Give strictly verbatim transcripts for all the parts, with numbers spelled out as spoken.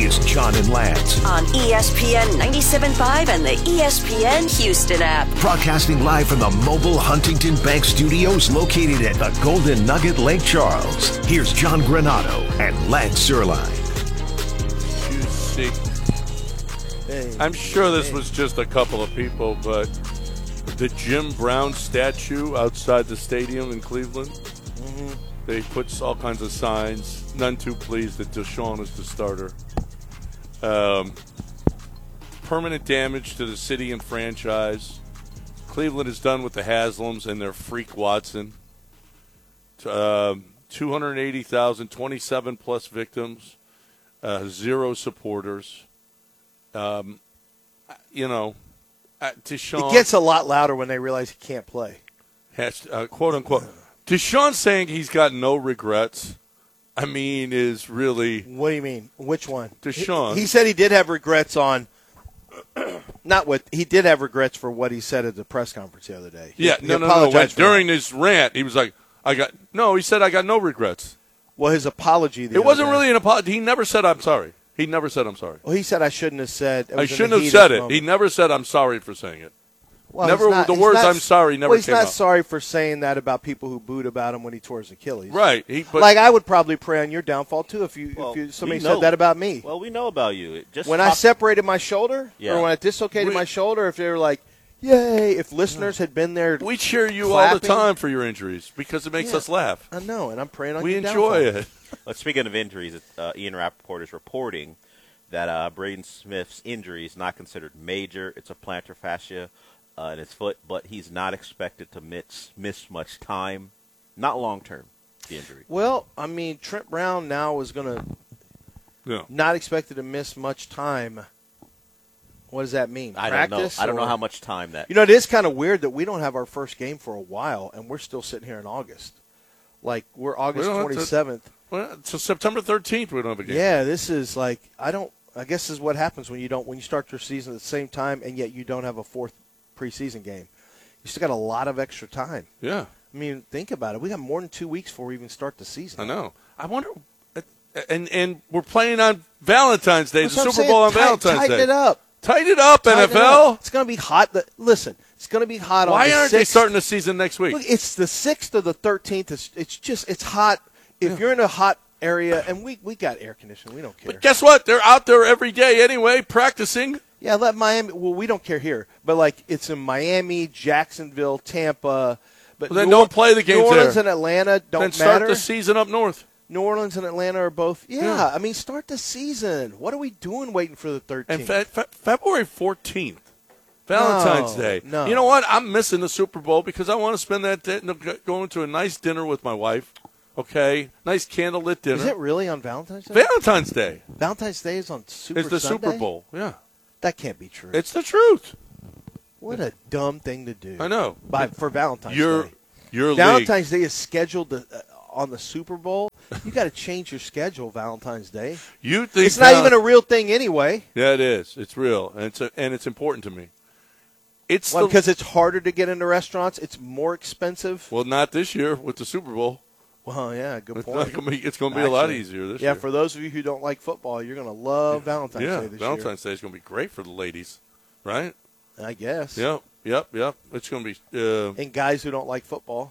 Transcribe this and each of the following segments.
is John and Lance. On E S P N ninety-seven point five and the E S P N Houston app. Broadcasting live from the mobile Huntington Bank Studios located at the Golden Nugget Lake Charles. Here's John Granado and Lance Zierlein. You see, hey, I'm sure this hey. was just a couple of people, but the Jim Brown statue outside the stadium in Cleveland, mm-hmm. they put all kinds of signs. None too pleased that Deshaun is the starter. Um, permanent damage to the city and franchise. Cleveland is done with the Haslams and their freak Watson. Uh, two hundred eighty thousand, twenty-seven plus victims, uh, zero supporters. Um, you know, uh, Deshaun. It gets a lot louder when they realize he can't play. Has, uh, quote unquote. Deshaun saying he's got no regrets. I mean, is really. What do you mean? Which one? Deshaun. He, he said he did have regrets on. Not what he did have regrets for what he said at the press conference the other day. He, yeah, he no, no, no. When, during that. his rant, he was like, "I got no." He said, "I got no regrets." Well, his apology. The it wasn't day. really an apology. He never said, "I'm sorry." He never said, "I'm sorry." Well, he said, "I shouldn't have said." It I shouldn't have said it. Moment. He never said, "I'm sorry" for saying it. Well, never not, the words not, "I'm sorry" never well, he's came not out. sorry for saying that about people who booed about him when he tore his Achilles. Right. He, but, like I would probably pray on your downfall too if you well, if you, somebody we know, said that about me. Well, we know about you. It just when talk, I separated my shoulder, yeah. or when I dislocated we, my shoulder, if they were like, "Yay!" If listeners had been there, we cheer you clapping, all the time for your injuries because it makes yeah, us laugh. I know, and I'm praying on we your enjoy downfall. it. Well, speaking of injuries, uh, Ian Rappaport is reporting that uh, Braden Smith's injury is not considered major. It's a plantar fascia uh, in his foot, but he's not expected to miss, miss much time. Not long term, the injury. Well, I mean, Trent Brown now is going to yeah. not expected to miss much time. What does that mean? I Practice, don't know. I don't or? know how much time that. You know, it is kind of weird that we don't have our first game for a while, and we're still sitting here in August. Like we're August twenty-seventh. Well, so September thirteenth we don't have a game. Yeah, this is like I don't. I guess this is what happens when you don't when you start your season at the same time, and yet you don't have a fourth preseason game. You still got a lot of extra time. Yeah. I mean, think about it. We got more than two weeks before we even start the season. I know. I wonder. And and we're playing on Valentine's Day, That's the Super saying. Bowl on Tight, Valentine's tighten Day. Tighten it up. Tighten it up, tighten N F L. It up. It's going to be hot. The, listen, it's going to be hot Why on the aren't sixth. they starting the season next week? Look, it's the sixth or the thirteenth. It's, it's just it's hot. If yeah. you're in a hot area, and we, we got air conditioning, we don't care. But guess what? They're out there every day anyway, practicing. Yeah, let Miami. Well, we don't care here, but like it's in Miami, Jacksonville, Tampa. But well, then New don't play the games New Orleans there. and Atlanta don't then start matter. the season up north. New Orleans and Atlanta are both. Yeah, yeah. I mean, start the season. What are we doing waiting for the thirteenth? And fe- fe- February fourteenth, Valentine's no, Day. No. You know what? I'm missing the Super Bowl because I want to spend that day going to a nice dinner with my wife. Okay, nice candlelit dinner. Is it really on Valentine's Day? Valentine's Day. Valentine's Day is on Super It's the Sunday? Super Bowl. Yeah. That can't be true. It's the truth. What a dumb thing to do. I know. By, for Valentine's your, Day. Your Valentine's league. Day is scheduled to, uh, on the Super Bowl. You got to change your schedule Valentine's Day. You think it's not val- even a real thing anyway. Yeah, it is. It's real, and it's a, and it's important to me. It's well, the, because it's harder to get into restaurants. It's more expensive. Well, not this year with the Super Bowl. Well, yeah, good it's point. Gonna be, it's going to be Actually, a lot easier this yeah, year. Yeah, for those of you who don't like football, you're going to love Valentine's yeah, Day this Valentine's year. Day is going to be great for the ladies, right? I guess. Yep, yep, yep. It's going to be. Uh, and guys who don't like football.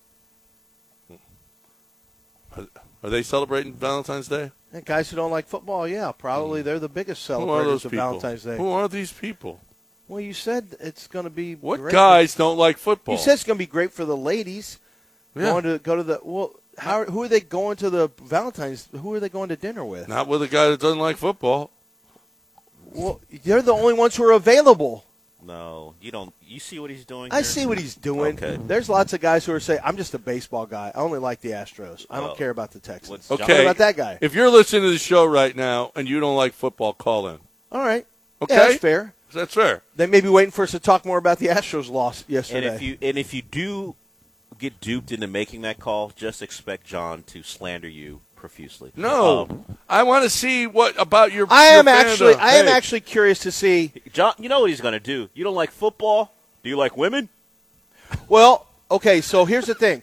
Are, are they celebrating Valentine's Day? And guys who don't like football, yeah, probably they're the biggest Who are celebrators those of people? Valentine's Day. Who are these people? Well, you said it's going to be. What great guys for, don't like football? You said it's going to be great for the ladies. Yeah. Going to go to the well. How who are they going to the Valentine's? Who are they going to dinner with? Not with a guy that doesn't like football. Well, they're the only ones who are available. No, you don't. You see what he's doing? I here? see what he's doing. Okay. There's lots of guys who are saying, "I'm just a baseball guy. I only like the Astros. I don't well, care about the Texans." Okay. What about that guy? If you're listening to the show right now and you don't like football, call in. All right. Okay, yeah, that's fair. That's fair. They may be waiting for us to talk more about the Astros loss yesterday. And if you and if you do get duped into making that call, just expect John to slander you profusely. No, um, I want to see what about your. I your am actually, fandom. I am Hey. actually curious to see. John, you know what he's going to do? You don't like football? Do you like women? Well, okay. So here's the thing: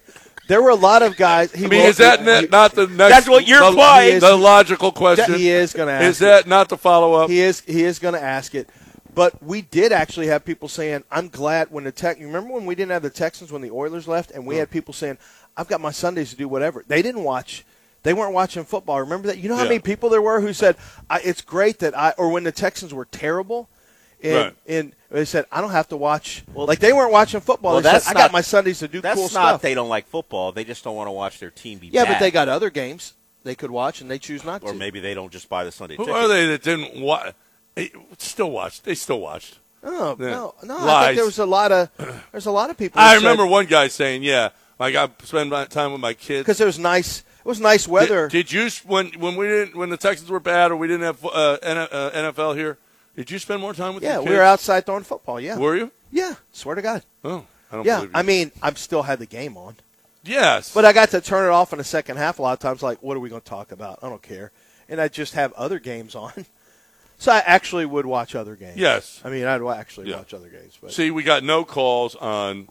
There were a lot of guys. He I mean, will, is that he, not, he, not the next? That's what you're the, implying. The logical question. He is going to ask. Is that not the follow up? He is. He is going to ask it. But we did actually have people saying, "I'm glad when the Tex." You remember when we didn't have the Texans when the Oilers left, and we oh. had people saying, "I've got my Sundays to do whatever." They didn't watch. They weren't watching football. Remember that? You know how yeah. many people there were who said, I, "It's great that I." Or when the Texans were terrible, and, right. and they said, "I don't have to watch." Well, like they weren't watching football. Well, they that's said, not, "I got my Sundays to do that's cool not stuff." They don't like football. They just don't want to watch their team be yeah, bad. but they got other games they could watch, and they choose not or to. Or maybe they don't just buy the Sunday Who ticket. are they that didn't watch? Still watched. They still watched. No, Yeah. no, no. I Lies. think there was a lot of there's a lot of people. I who remember said, one guy saying, "Yeah, like I spend my time with my kids because it was nice. It was nice weather. Did, did you when when we didn't when the Texans were bad or we didn't have uh, N F L here? Did you spend more time with yeah, your kids? we were outside throwing football. Yeah, Were you? Yeah, swear to God. Oh, I don't Yeah, believe you. I mean, I still had the game on, yes, but I got to turn it off in the second half a lot of times. Like, what are we going to talk about? I don't care, and I just have other games on. So I actually would watch other games. Yes. I mean, I'd actually Yeah. watch other games. But. See, we got no calls on,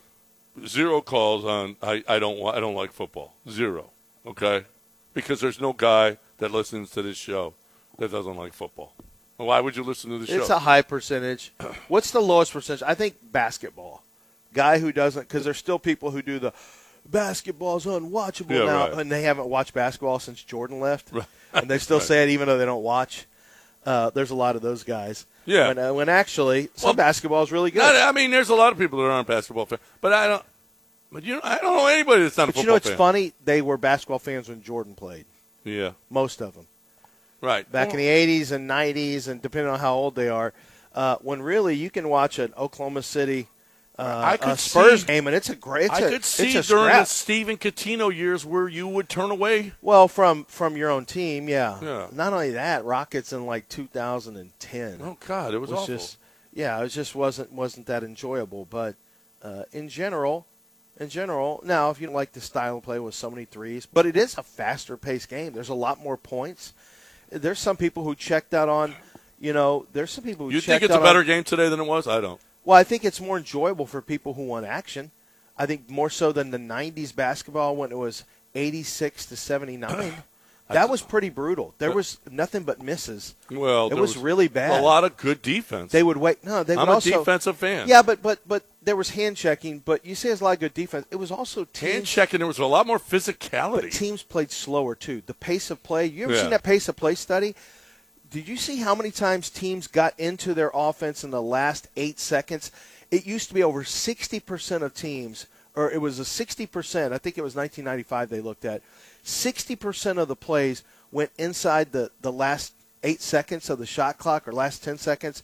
zero calls on. I, I don't wa- I don't like football. Zero. Okay, because there's no guy that listens to this show that doesn't like football. Well, why would you listen to the show? It's a high percentage. What's the lowest percentage? I think basketball. Guy who doesn't, because there's still people who do the basketball's unwatchable Yeah, now, right. and they haven't watched basketball since Jordan left, Right. and they still Right. say it even though they don't watch. Uh, there's a lot of those guys. Yeah. When, uh, when actually some Well, basketball is really good. Not, I mean, there's a lot of people that aren't basketball fans, but I don't. But you know, I don't know anybody that's not a but you know football what's fan. funny? They were basketball fans when Jordan played. Yeah. Most of them. Right. Back Well, in the eighties and nineties, and depending on how old they are, uh, when really you can watch an Oklahoma City uh, I could a Spurs see- game, and it's a great. It's I a, could see it's a during scrap. the Steven Coutinho years where you would turn away. Well, from from your own team, yeah. Yeah. Not only that, Rockets in like two thousand ten. Oh God, it was, awful. just yeah, it just wasn't wasn't that enjoyable. But uh, in general, in general, now if you don't like the style of play with so many threes, but it is a faster paced game. There's a lot more points. There's some people who checked out on, you know, there's some people who You checked think it's a out better on, game today than it was? I don't. Well, I think it's more enjoyable for people who want action. I think more so than the nineties basketball when it was eighty-six to seventy-nine. That was pretty brutal. There was nothing but misses. Well, It there was really bad. A lot of good defense. They would wait. No, they would I'm a also. defensive fan. Yeah, but but but there was hand checking. But you say there's a lot of good defense. It was also teams. Hand checking. There was a lot more physicality. But teams played slower too. The pace of play. You ever Yeah. seen that pace of play study? Did you see how many times teams got into their offense in the last eight seconds? It used to be over sixty percent of teams, or it was a sixty percent. I think it was nineteen ninety-five they looked at. sixty percent of the plays went inside the, the last eight seconds of the shot clock or last ten seconds.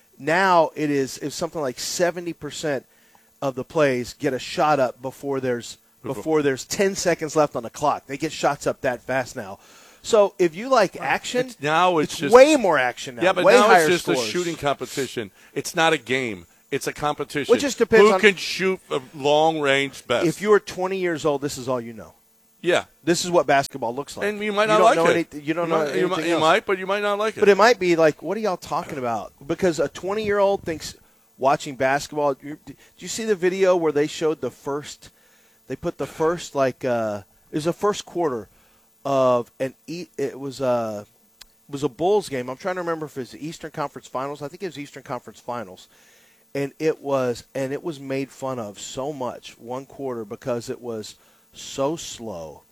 Now it is it's something like seventy percent of the plays get a shot up before there's before there's ten seconds left on the clock. They get shots up that fast now. So if you like action, It's- now it's just- way more action now. Yeah, but way now higher it's just scores. a shooting competition. It's not a game. It's a competition. Well, it just depends Who on- can shoot a long range best. If you're twenty years old, this is all you know. yeah, This is what basketball looks like. and you might not don't like know it. Anything, you don't you know might, anything you might, you else. might, but you might not like it. But it might be like, what are y'all talking about? Because a twenty-year-old thinks watching basketball. You, did you see the video where they showed the first? They put the first like uh, it was the first quarter of an e- it was a it was a Bulls game. I'm trying to remember if it was the Eastern Conference Finals. I think it was Eastern Conference Finals, and it was and it was made fun of so much one quarter because it was so slow,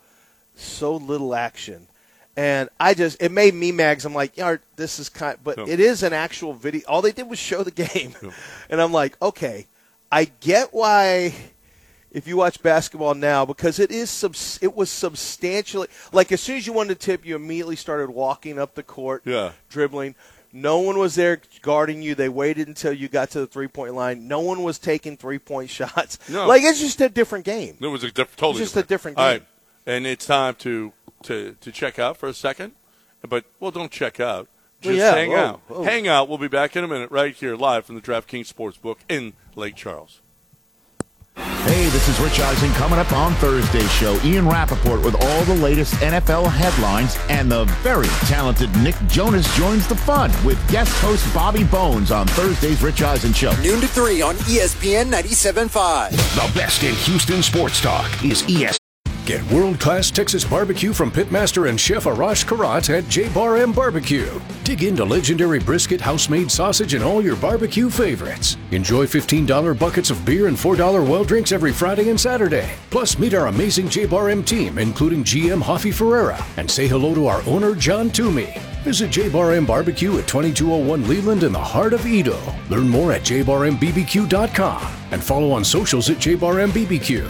so little action. And I just, it made me mad 'cause I'm like, yeah, this is kind but No. it is an actual video. All they did was show the game. And I'm like, okay, I get why if you watch basketball now, because it is, subs- it was substantially, like as soon as you wanted to tip, you immediately started walking up the court, Yeah. dribbling. No one was there guarding you. They waited until you got to the three-point line. No one was taking three-point shots. No. Like, it's just a different game. It was a diff- totally It's just a different All game. right, and it's time to, to, to check out for a second. But, well, don't check out. Well, Just yeah, hang whoa, out. whoa. Hang out. We'll be back in a minute right here live from the DraftKings Sportsbook in Lake Charles. Hey, this is Rich Eisen coming up on Thursday's show. Ian Rappaport with all the latest N F L headlines, and the very talented Nick Jonas joins the fun with guest host Bobby Bones on Thursday's Rich Eisen show. Noon to three on E S P N ninety-seven point five. The best in Houston sports talk is E S P N. Get world-class Texas barbecue from pitmaster and chef Arash Karat at J Bar M Barbecue. Dig into legendary brisket, house-made sausage, and all your barbecue favorites. Enjoy fifteen dollar buckets of beer and four dollar well drinks every Friday and Saturday. Plus, meet our amazing J Bar M team, including G M Hoffy Ferreira, and say hello to our owner, John Toomey. Visit J Bar M Barbecue at twenty-two oh one Leland in the heart of Edo. Learn more at j bar m b b q dot com and follow on socials at J Bar M B B Q.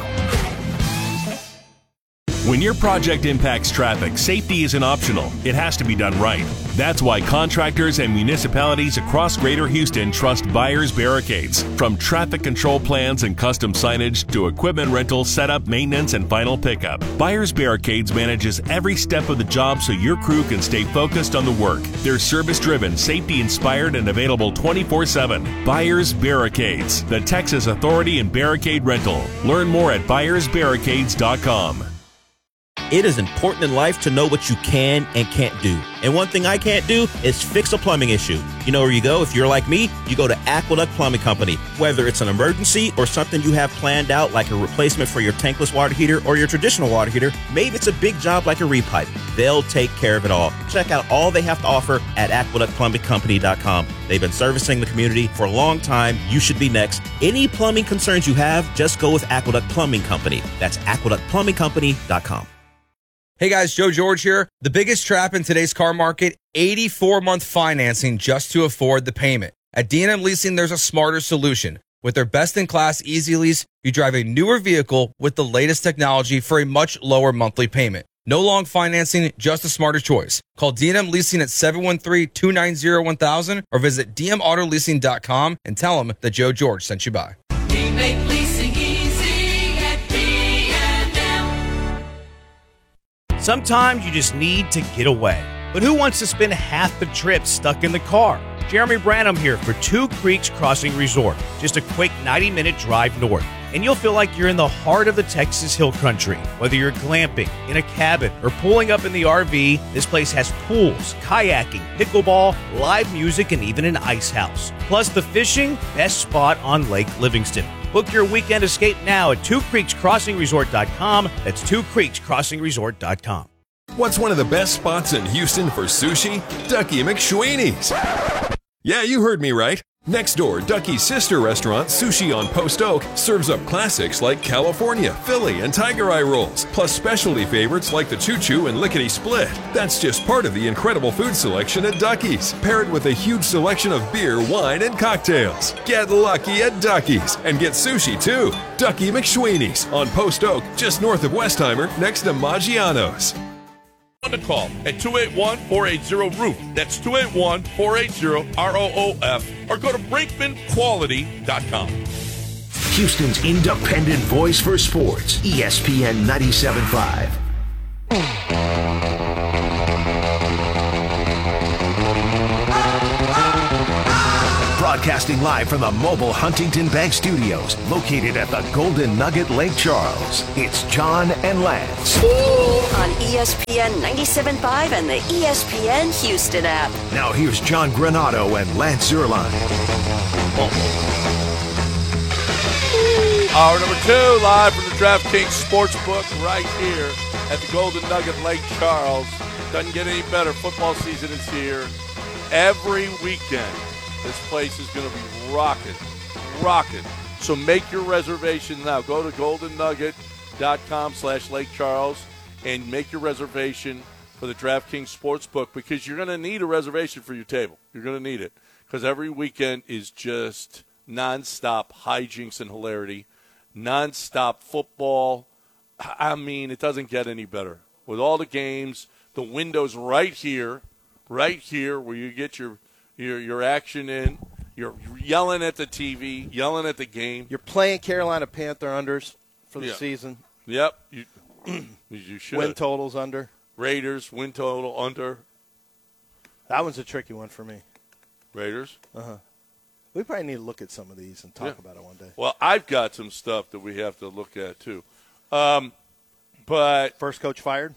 When your project impacts traffic, safety isn't optional. It has to be done right. That's why contractors and municipalities across Greater Houston trust Buyers Barricades. From traffic control plans and custom signage to equipment rental, setup, maintenance, and final pickup, Buyers Barricades manages every step of the job so your crew can stay focused on the work. They're service-driven, safety-inspired, and available twenty-four seven. Buyers Barricades, the Texas authority in barricade rental. Learn more at buyers barricades dot com. It is important in life to know what you can and can't do. And one thing I can't do is fix a plumbing issue. You know where you go? If you're like me, you go to Aqueduct Plumbing Company. Whether it's an emergency or something you have planned out, like a replacement for your tankless water heater or your traditional water heater, maybe it's a big job like a repipe. They'll take care of it all. Check out all they have to offer at aqueduct plumbing company dot com. They've been servicing the community for a long time. You should be next. Any plumbing concerns you have, just go with Aqueduct Plumbing Company. That's aqueduct plumbing company dot com. Hey guys, Joe George here. The biggest trap in today's car market, eighty-four month financing just to afford the payment. At D and M Leasing, there's a smarter solution. With their best-in-class Easy Lease, you drive a newer vehicle with the latest technology for a much lower monthly payment. No long financing, just a smarter choice. Call D and M Leasing at seven one three, two nine zero, one thousand or visit d m auto leasing dot com and tell them that Joe George sent you by. We make leasing easy at D and M. Sometimes you just need to get away. But who wants to spend half the trip stuck in the car? Jeremy Branham here for Two Creeks Crossing Resort. Just a quick ninety minute drive north. And you'll feel like you're in the heart of the Texas Hill Country. Whether you're glamping, in a cabin, or pulling up in the R V, this place has pools, kayaking, pickleball, live music, and even an ice house. Plus the fishing, best spot on Lake Livingston. Book your weekend escape now at two creeks crossing resort dot com. That's two creeks crossing resort dot com. What's one of the best spots in Houston for sushi? Ducky McShweeney's. Yeah, you heard me right. Next door, Ducky's sister restaurant, Sushi on Post Oak, serves up classics like California, Philly, and Tiger Eye rolls, plus specialty favorites like the Choo Choo and Lickety Split. That's just part of the incredible food selection at Ducky's, paired with a huge selection of beer, wine, and cocktails. Get lucky at Ducky's and get sushi too. Ducky McShweeney's on Post Oak, just north of Westheimer, next to Maggiano's. On the call at two eight one, four eight zero, R O O F. That's two eight one, four eight zero, R O O F. Or go to brinkman quality dot com. Houston's independent voice for sports, E S P N ninety-seven point five. Broadcasting live from the mobile Huntington Bank Studios, located at the Golden Nugget Lake Charles. It's John and Lance. On E S P N ninety-seven point five and the E S P N Houston app. Now here's John Granado and Lance Zierlein. Hour number two, live from the DraftKings Sportsbook right here at the Golden Nugget Lake Charles. Doesn't get any better. Football season is here. Every weekend, this place is going to be rocking, rocking. So make your reservation now. Go to golden nugget dot com slash Lake Charles and make your reservation for the DraftKings Sportsbook, because you're going to need a reservation for your table. You're going to need it, because every weekend is just nonstop hijinks and hilarity, nonstop football. I mean, it doesn't get any better. With all the games, the windows right here, right here where you get your your your action in. You're yelling at the T V, yelling at the game. You're playing Carolina Panther unders for the yeah. season. Yep. You, you should. Win totals under. Raiders, win total under. That one's a tricky one for me. Raiders? Uh-huh. We probably need to look at some of these and talk Yeah. about it one day. Well, I've got some stuff that we have to look at, too. Um, but First coach fired?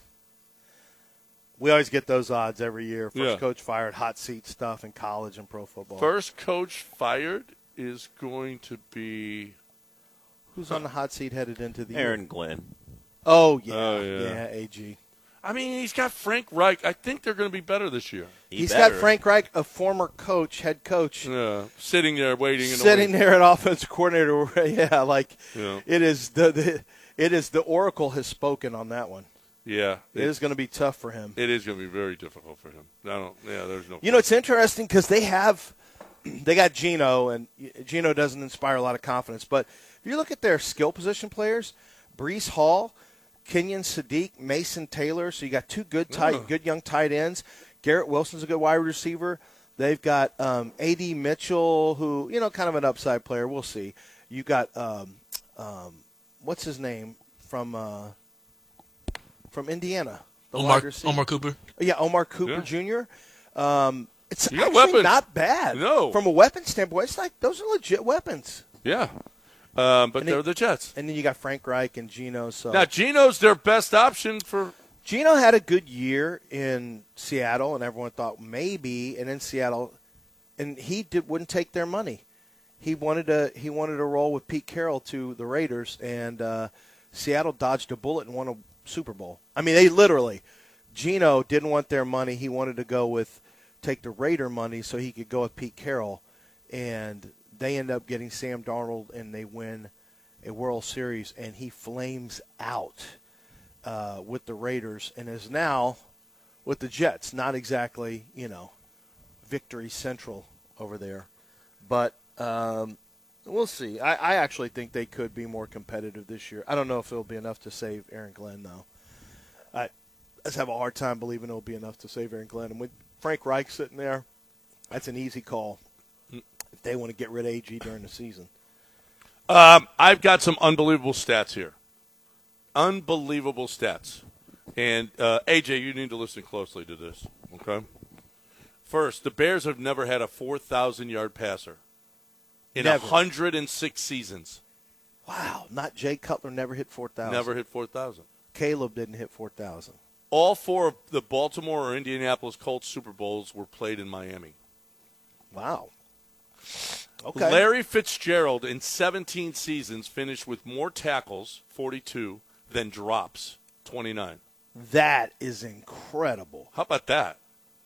We always get those odds every year. First Yeah. coach fired, hot seat stuff in college and pro football. first coach fired is going to be Who's on the hot seat headed into the Aaron year? Glenn. Oh, yeah. Oh, yeah. yeah, A G. I mean, he's got Frank Reich. I think they're going to be better this year. He He's better. got Frank Reich, a former coach, head coach, Yeah, sitting there waiting. In sitting the there at offensive coordinator. Yeah, like Yeah. it is the, the it is the oracle has spoken on that one. Yeah, It is going to be tough for him. It is going to be very difficult for him. I don't. Yeah, there's no. You know, it's interesting because they have they got Geno, and Geno doesn't inspire a lot of confidence. But if you look at their skill position players, Brees Hall, Kenyon Sadiq, Mason Taylor. So you got two good tight, Yeah. good young tight ends. Garrett Wilson's a good wide receiver. They've got um, A D Mitchell, who you know, kind of an upside player. We'll see. You got um, um, what's his name from uh, from Indiana, the Omar, wide receiver. Omar Cooper. Yeah, Omar Cooper Yeah. Junior Um, it's You got actually weapons. not bad. No. From a weapon standpoint, it's like those are legit weapons. Yeah, um, but And they're it- the Jets. And then you got Frank Reich and Geno. So Now, Geno's their best option for. Geno had a good year in Seattle, and everyone thought maybe, and in Seattle, and he did, wouldn't take their money. He wanted to he wanted to roll with Pete Carroll to the Raiders, and uh, Seattle dodged a bullet and won a Super Bowl. I mean, they literally. Geno didn't want their money. He wanted to go with take the Raider money so he could go with Pete Carroll, and they end up getting Sam Darnold, and they win a World Series, and he flames out uh, with the Raiders and is now with the Jets. Not exactly, you know, victory central over there, but um, we'll see. I, I actually think they could be more competitive this year. I don't know if it'll be enough to save Aaron Glenn, though. I just have a hard time believing it'll be enough to save Aaron Glenn. And with Frank Reich sitting there, that's an easy call if they want to get rid of A G during the season. Um, I've got some unbelievable stats here. Unbelievable stats. And, uh, A J, you need to listen closely to this, okay? First, the Bears have never had a four thousand yard passer in Never. one hundred six seasons. Wow, not Jay Cutler never hit four thousand. Never hit four thousand. Caleb didn't hit four thousand. All four of the Baltimore or Indianapolis Colts Super Bowls were played in Miami. Wow. Okay. Larry Fitzgerald in seventeen seasons finished with more tackles, forty-two, than drops, twenty-nine. That is incredible. How about that?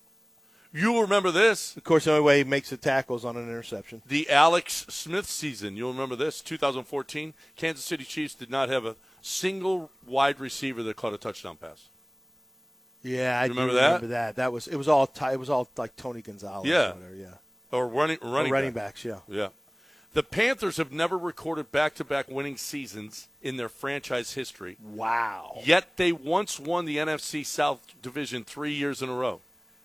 You'll remember this. Of course, the only way he makes the tackles on an interception. The Alex Smith season. You'll remember this. two thousand fourteen, Kansas City Chiefs did not have a single wide receiver that caught a touchdown pass. Yeah, I You do remember that? remember that. That was it was all ti- it was all like Tony Gonzalez. Yeah. or whatever, yeah. Or running, running, Or running back. backs, yeah. Yeah. The Panthers have never recorded back-to-back winning seasons in their franchise history. Wow. Yet they once won the N F C South Division three years in a row.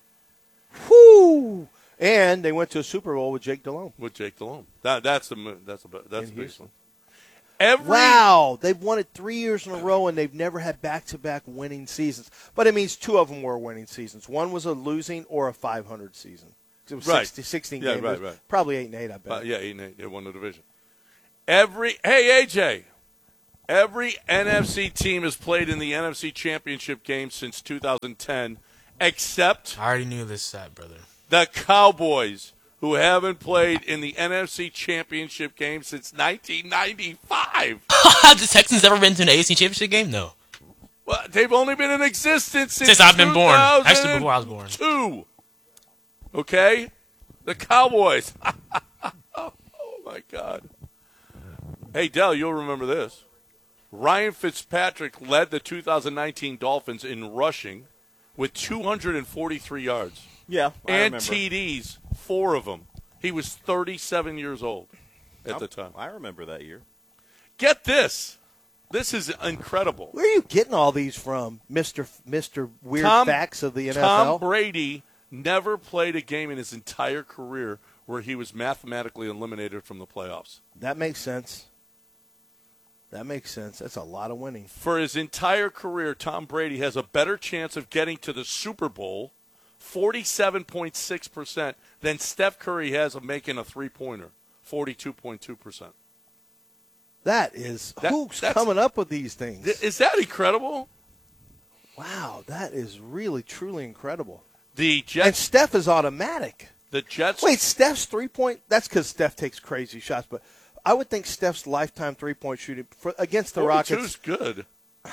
Whoo! And they went to a Super Bowl with Jake Delhomme. With Jake Delhomme. That, that's the mo- that's the that's In the Houston. one. Every Wow, they've won it three years in a row, and they've never had back-to-back winning seasons. But it means two of them were winning seasons. One was a losing or a five hundred season. It was Right. sixty, sixteen Yeah, games. right, It was right. Probably eight and eight, I bet. Uh, yeah, eight and eight. They won the division. Every hey A J, every N F C team has played in the N F C Championship game since two thousand ten, except I already knew this stat, brother. the Cowboys, who haven't played in the N F C Championship game since nineteen ninety-five. Have the Texans ever been to an A F C Championship game? No. Well, they've only been in existence since, Since I've been born. Actually, before I was born. Two. Okay? The Cowboys. Oh, my God. Hey, Dell, you'll remember this. Ryan Fitzpatrick led the two thousand nineteen Dolphins in rushing with two hundred forty-three yards. Yeah, I and remember. T Ds, four of them. He was thirty-seven years old at I- the time. I remember that year. Get this. This is incredible. Where are you getting all these from, Mister Mister Weird Tom- Facts of the N F L? Tom Brady never played a game in his entire career where he was mathematically eliminated from the playoffs. That makes sense. That makes sense. That's a lot of winning. For his entire career, Tom Brady has a better chance of getting to the Super Bowl forty-seven point six percent, than Steph Curry has of making a three-pointer, forty-two point two percent. That is That- who's that's- coming up with these things. Th- Is that incredible? Wow, that is really, truly incredible. The And Jets, Steph is automatic. the Jets. Wait, Steph's three-point – that's because Steph takes crazy shots. But I would think Steph's lifetime three-point shooting for, against the forty-two Rockets is good.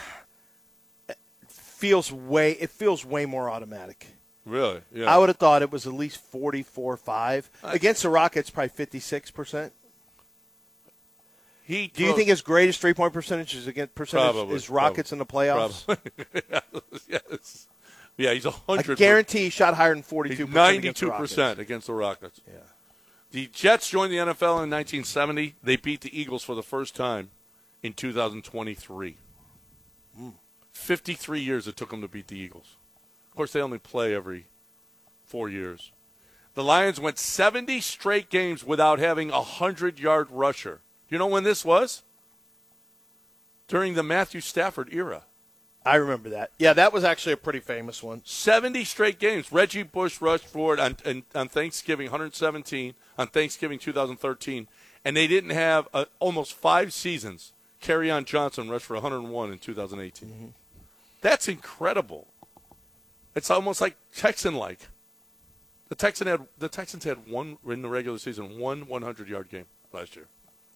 feels way – it feels way more automatic. Really? Yeah. I would have thought it was at least forty-four five. I- Against the Rockets, probably fifty-six percent. He Do you throws- think his greatest three-point percentage is against percentage Probably, is Rockets in the playoffs? Probably. yes. Yeah, he's a I hundred. guarantee he shot higher than forty-two percent Ninety-two percent against the Rockets. Yeah. The Jets joined the N F L in nineteen seventy. They beat the Eagles for the first time in two thousand twenty-three. Mm. Fifty-three years it took them to beat the Eagles. Of course, they only play every four years. The Lions went seventy straight games without having a hundred-yard rusher. You know when this was? During the Matthew Stafford era. I remember that. Yeah, that was actually a pretty famous one. seventy straight games. Reggie Bush rushed for it on, on, on Thanksgiving, one hundred seventeen, on Thanksgiving two thousand thirteen. And they didn't have uh, almost five seasons. Kerryon Johnson rushed for one hundred one in two thousand eighteen. Mm-hmm. That's incredible. It's almost like Texan-like. The Texan had the Texans had one in the regular season, one hundred-yard game last year.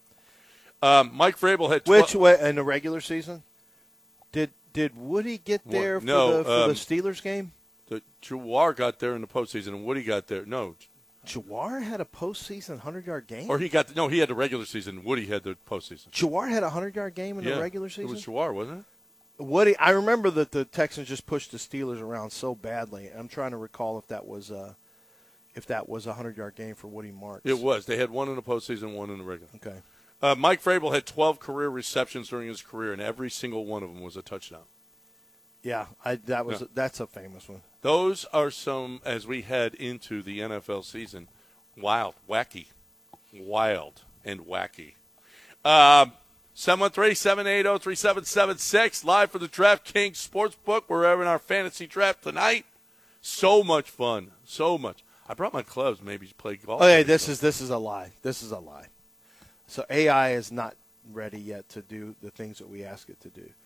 Um, Mike Vrabel had twelve. Which way in the regular season? Did did Woody get there for, no, the, for um, the Steelers game? The Jawar got there in the postseason, and Woody got there. No, Jawar had a postseason hundred-yard game? or he got the, no, he had the regular season. Woody had the postseason. Jawar had a hundred-yard game in yeah, the regular season? It was Jawar, wasn't it? Woody, I remember that the Texans just pushed the Steelers around so badly. I'm trying to recall if that was uh, if that was a hundred-yard game for Woody Marks. It was. They had one in the postseason, one in the regular. Okay. Uh, Mike Vrabel had twelve career receptions during his career, and every single one of them was a touchdown. Yeah, I, that was Yeah. that's a famous one. Those are some, as we head into the N F L season, wild, wacky, wild, and wacky. Um, seven one three, seven eight zero, three seven seven six, live for the DraftKings Sportsbook. We're having our fantasy draft tonight. So much fun, so much. I brought my clubs, maybe to play golf. Okay, this is this is a lie. This is a lie. So A I is not ready yet to do the things that we ask it to do.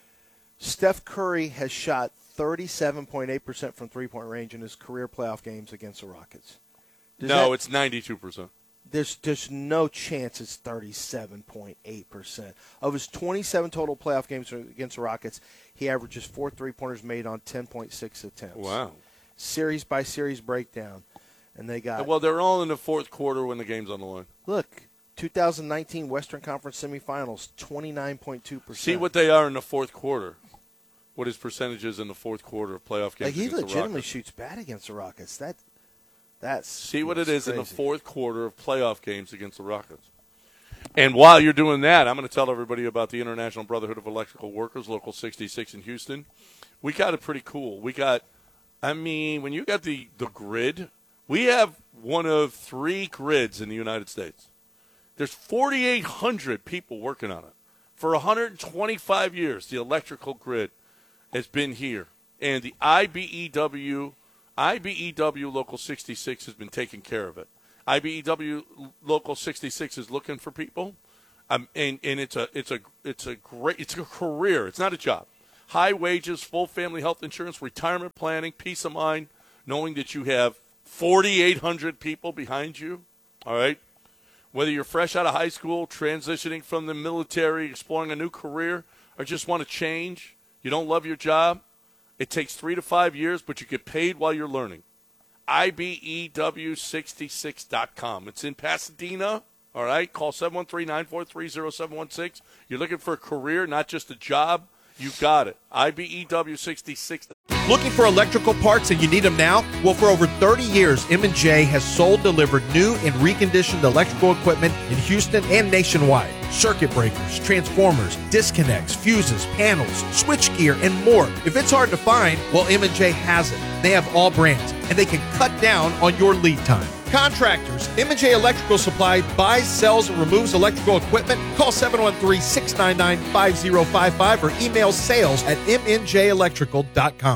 Steph Curry has shot thirty-seven point eight percent from three-point range in his career playoff games against the Rockets. Does no, that, it's ninety-two percent. there's there's no chance it's thirty-seven point eight percent. Of his twenty-seven total playoff games against the Rockets, he averages four three-pointers made on ten point six attempts. Wow. Series by series breakdown. And they got Well, they're all in the fourth quarter when the game's on the line. Look, two thousand nineteen Western Conference semifinals, twenty-nine point two percent. See what they are in the fourth quarter. What his percentage is in the fourth quarter of playoff games Like he against the legitimately Rockets. shoots bad against the Rockets. That that's See what that's it is crazy. in the fourth quarter of playoff games against the Rockets. And while you're doing that, I'm going to tell everybody about the International Brotherhood of Electrical Workers, Local sixty-six in Houston. We got it pretty cool. We got, I mean, when you got the, the grid, we have one of three grids in the United States. There's forty-eight hundred people working on it. For one hundred twenty-five years, the electrical grid has been here. And the I B E W, I B E W Local sixty-six has been taking care of it. I B E W Local sixty-six is looking for people, um, and and it's a it's a it's a great it's a career. It's not a job. High wages, full family health insurance, retirement planning, peace of mind, knowing that you have forty-eight hundred people behind you. All right, whether you're fresh out of high school, transitioning from the military, exploring a new career, or just want to change, you don't love your job. It takes three to five years, but you get paid while you're learning. I B E W sixty-six dot com. It's in Pasadena. All right. Call seven one three, nine four three, zero seven one six. You're looking for a career, not just a job. You got it. I B E W sixty-six. Looking for electrical parts and you need them now? Well, for over thirty years, M and J has sold, delivered new and reconditioned electrical equipment in Houston and nationwide. Circuit breakers, transformers, disconnects, fuses, panels, switchgear, and more. If it's hard to find, well, M and J has it. They have all brands, and they can cut down on your lead time. Contractors, M and J Electrical Supply buys, sells, and removes electrical equipment. Call seven one three, six nine nine, five zero five five or email sales at m n j electrical dot com.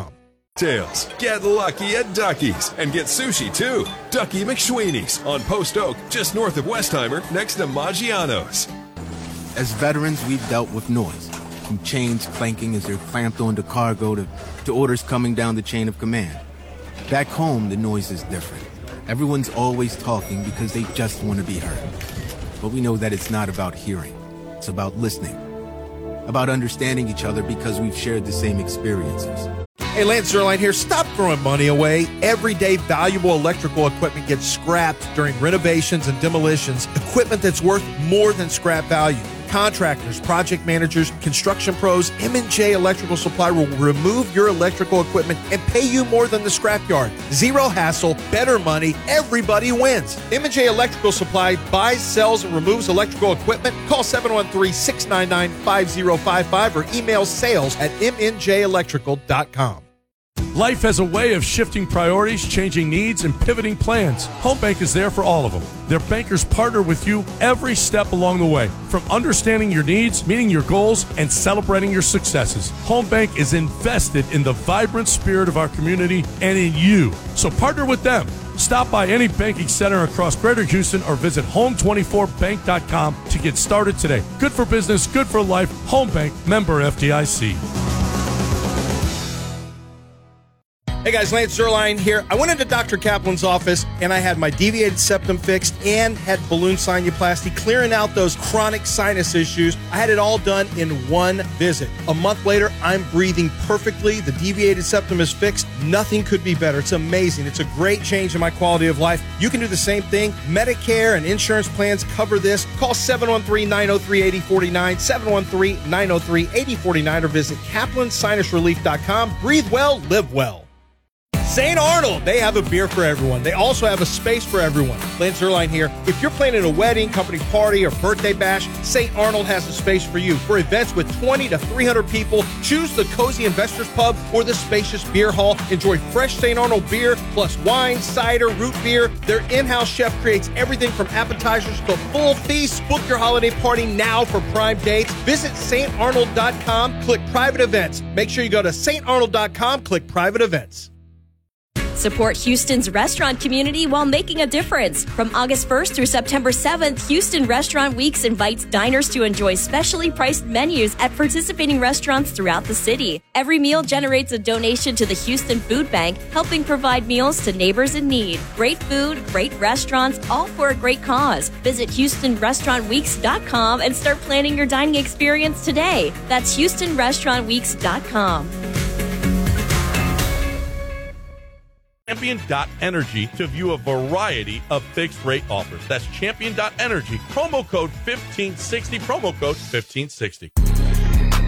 Tails. Get lucky at Ducky's and get sushi too. Ducky McSweeney's on Post Oak, just north of Westheimer, next to Maggiano's. As veterans, we've dealt with noise, from chains clanking as they're clamped onto cargo to, to orders coming down the chain of command. Back home, the noise is different. Everyone's always talking because they just want to be heard. But we know that it's not about hearing. It's about listening. About understanding each other because we've shared the same experiences. Hey, Lance Zerline here. Stop throwing money away. Everyday valuable electrical equipment gets scrapped during renovations and demolitions. Equipment that's worth more than scrap value. Contractors, project managers, construction pros, M and J Electrical Supply will remove your electrical equipment and pay you more than the scrapyard. Zero hassle, better money, everybody wins. M and J Electrical Supply buys, sells, and removes electrical equipment. Call seven one three, six nine nine, five zero five five or email sales at m n j electrical dot com. Life has a way of shifting priorities, changing needs, and pivoting plans. Home Bank is there for all of them. Their bankers partner with you every step along the way, from understanding your needs, meeting your goals, and celebrating your successes. Home Bank is invested in the vibrant spirit of our community and in you. So partner with them. Stop by any banking center across Greater Houston or visit home twenty-four bank dot com to get started today. Good for business, good for life. Home Bank, member F D I C. Hey guys, Lance Zerline here. I went into Doctor Kaplan's office and I had my deviated septum fixed and had balloon sinuplasty, clearing out those chronic sinus issues. I had it all done in one visit. A month later, I'm breathing perfectly. The deviated septum is fixed. Nothing could be better. It's amazing. It's a great change in my quality of life. You can do the same thing. Medicare and insurance plans cover this. Call seven one three, nine oh three, eight oh four nine, seven one three, nine oh three, eight oh four nine or visit kaplan sinus relief dot com. Breathe well, live well. Saint Arnold, they have a beer for everyone. They also have a space for everyone. Lance Zerline here. If you're planning a wedding, company party, or birthday bash, Saint Arnold has a space for you. For events with twenty to three hundred people, choose the Cozy Investors Pub or the spacious beer hall. Enjoy fresh Saint Arnold beer, plus wine, cider, root beer. Their in-house chef creates everything from appetizers to full feasts. Book your holiday party now for prime dates. Visit saint arnold dot com, click private events. Make sure you go to saint arnold dot com, click private events. Support Houston's restaurant community while making a difference. From August first through September seventh, Houston Restaurant Weeks invites diners to enjoy specially priced menus at participating restaurants throughout the city. Every meal generates a donation to the Houston Food Bank, helping provide meals to neighbors in need. Great food, great restaurants, all for a great cause. Visit houston restaurant weeks dot com and start planning your dining experience today. That's houston restaurant weeks dot com. Champion dot energy to view a variety of fixed rate offers. That's champion dot energy. Promo code fifteen sixty. Promo code fifteen sixty.